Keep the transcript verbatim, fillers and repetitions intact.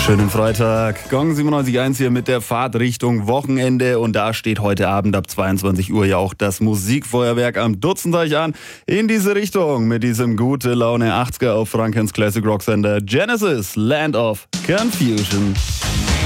Schönen Freitag. Gong siebenundneunzig Komma eins hier mit der Fahrt Richtung Wochenende. Und da steht heute Abend ab zweiundzwanzig Uhr ja auch das Musikfeuerwerk am Dutzendeich an. In diese Richtung mit diesem gute Laune achtziger auf Frankens Classic Rock Sender Genesis, Land of Confusion.